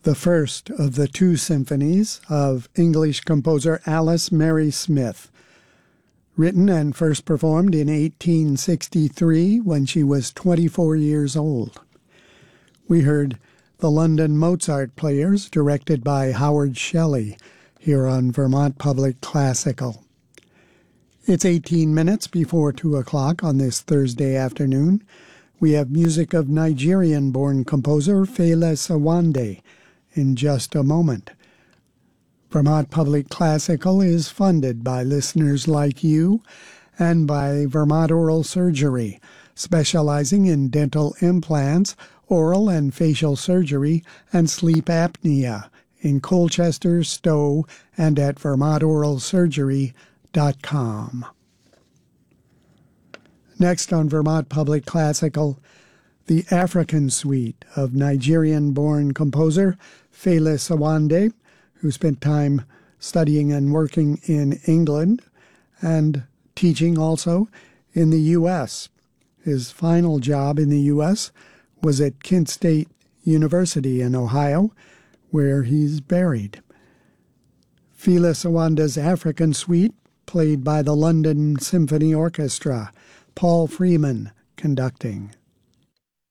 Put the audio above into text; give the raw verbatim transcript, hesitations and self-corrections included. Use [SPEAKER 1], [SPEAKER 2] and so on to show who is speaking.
[SPEAKER 1] the first of the two symphonies of English composer Alice Mary Smith, written and first performed in eighteen sixty-three when she was twenty-four years old. We heard The London Mozart Players, directed by Howard Shelley, here on Vermont Public Classical. It's eighteen minutes before two o'clock on this Thursday afternoon. We have music of Nigerian-born composer Fela Sawande in just a moment. Vermont Public Classical is funded by listeners like you and by Vermont Oral Surgery, specializing in dental implants, oral and facial surgery, and sleep apnea in Colchester, Stowe, and at vermont oral surgery dot com. Next on Vermont Public Classical, the African Suite of Nigerian-born composer Fela Sawande, who spent time studying and working in England and teaching also in the U S His final job in the U S was at Kent State University in Ohio, where he's buried. Fela Sawande's African Suite, played by the London Symphony Orchestra, Paul Freeman conducting.